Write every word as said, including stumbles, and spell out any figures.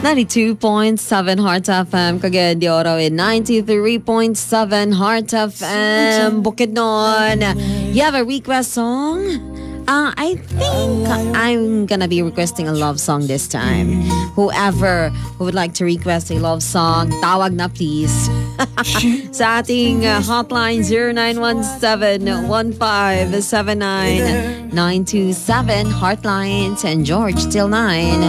ninety-two point seven Heart F M, Cagayan de Oro in ninety-three point seven Heart F M, Bukidnon. You have a request song? Uh, I think I'm gonna be requesting a love song this time. Whoever who would like to request a love song, tawag na please. Sa ating uh, hotline zero nine one seven, one five seven nine, nine two seven, Heartlines and George till nine.